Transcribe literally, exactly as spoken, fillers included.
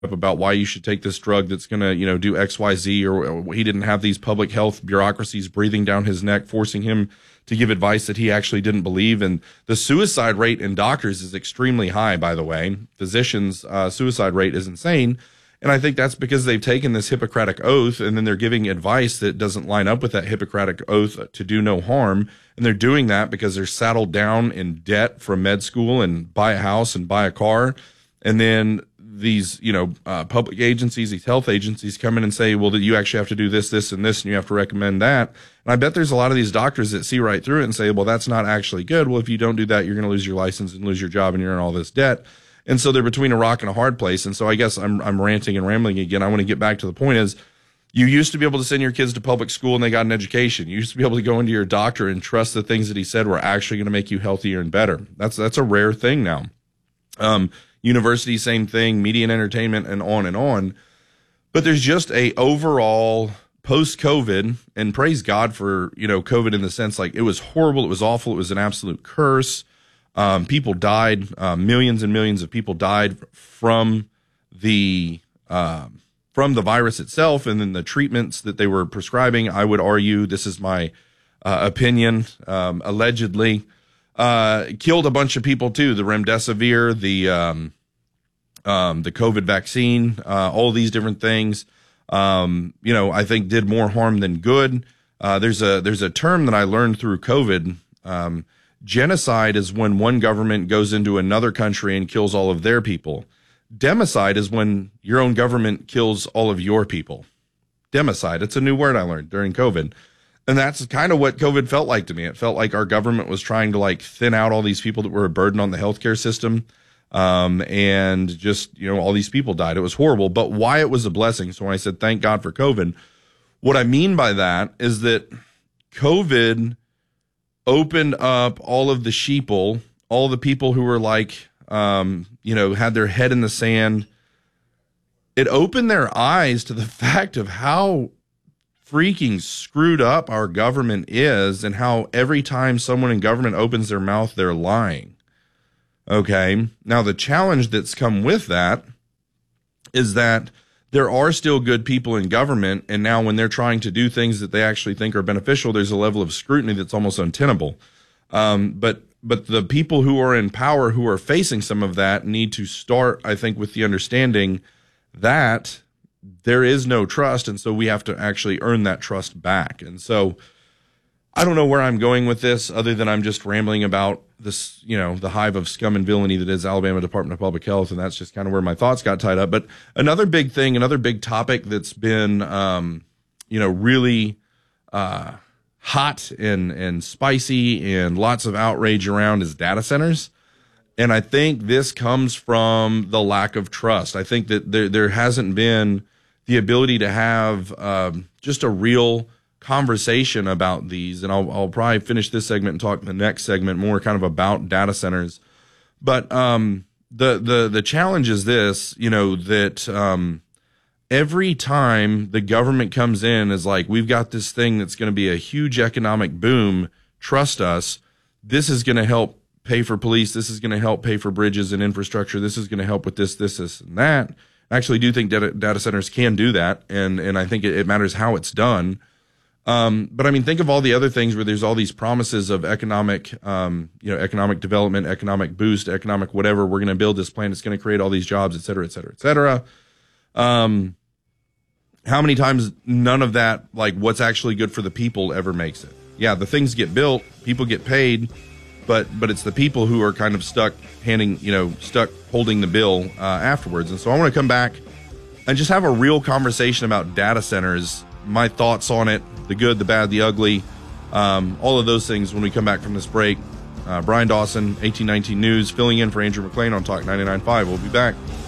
about why you should take this drug that's going to, you know, do X, Y, Z, or, or he didn't have these public health bureaucracies breathing down his neck, forcing him to give advice that he actually didn't believe. And the suicide rate in doctors is extremely high, by the way. Physicians' uh, suicide rate is insane. And I think that's because they've taken this Hippocratic oath and then they're giving advice that doesn't line up with that Hippocratic oath to do no harm. And they're doing that because they're saddled down in debt from med school and buy a house and buy a car. And then these, you know, uh, public agencies, these health agencies come in and say, well, that you actually have to do this, this, and this, and you have to recommend that. And I bet there's a lot of these doctors that see right through it and say, well, that's not actually good. Well, if you don't do that, you're going to lose your license and lose your job and you're in all this debt. And so they're between a rock and a hard place. And so I guess I'm, I'm ranting and rambling again. I want to get back to the point is you used to be able to send your kids to public school and they got an education. You used to be able to go into your doctor and trust the things that he said were actually going to make you healthier and better. That's, that's a rare thing now. Um, University, same thing, media and entertainment, and on and on. But there's just a overall post-COVID, and praise God for, you know, COVID in the sense like it was horrible, it was awful, it was an absolute curse. Um, people died, uh, millions and millions of people died from the uh, from the virus itself, and then the treatments that they were prescribing. I would argue, this is my uh, opinion, um, allegedly. Uh, killed a bunch of people too. The remdesivir, the, um, um, the COVID vaccine, uh, all these different things, um, you know, I think did more harm than good. Uh, there's a, there's a term that I learned through COVID. Um, genocide is when one government goes into another country and kills all of their people. Democide is when your own government kills all of your people. Democide. It's a new word I learned during COVID. And that's kind of what COVID felt like to me. It felt like our government was trying to like thin out all these people that were a burden on the healthcare system. Um, and just, you know, all these people died. It was horrible, but why it was a blessing. So when I said, thank God for COVID, what I mean by that is that COVID opened up all of the sheeple, all the people who were like, um, you know, had their head in the sand. It opened their eyes to the fact of how freaking screwed up our government is and how every time someone in government opens their mouth, they're lying. Okay. Now, the challenge that's come with that is that there are still good people in government. And now when they're trying to do things that they actually think are beneficial, there's a level of scrutiny that's almost untenable. Um, but, but the people who are in power, who are facing some of that, need to start, I think, with the understanding that there is no trust, and so we have to actually earn that trust back. And so I don't know where I'm going with this other than I'm just rambling about this, you know, the hive of scum and villainy that is Alabama Department of Public Health, and that's just kind of where my thoughts got tied up. But another big thing, another big topic that's been, um, you know, really uh, hot and, and spicy and lots of outrage around is data centers. And I think this comes from the lack of trust. I think that there there hasn't been the ability to have um, just a real conversation about these. And I'll, I'll probably finish this segment and talk in the next segment more kind of about data centers. But um, the, the, the challenge is this, you know, that um, every time the government comes in is like, we've got this thing that's going to be a huge economic boom. Trust us. This is going to help pay for police. This is going to help pay for bridges and infrastructure. This is going to help with this, this, this, and that. I actually do think data, data centers can do that, and and I think it, it matters how it's done. Um, but I mean, think of all the other things where there's all these promises of economic, um, you know, economic development, economic boost, economic whatever. We're going to build this plant. It's going to create all these jobs, et cetera, et cetera, et cetera. Um, how many times none of that, like what's actually good for the people, ever makes it? Yeah, the things get built, people get paid. But but it's the people who are kind of stuck handing, you know, stuck holding the bill uh, afterwards. And so I want to come back and just have a real conversation about data centers, my thoughts on it, the good, the bad, the ugly, um, all of those things when we come back from this break. Uh, Brian Dawson, eighteen nineteen News, filling in for Andrew McLean on Talk ninety-nine point five. We'll be back.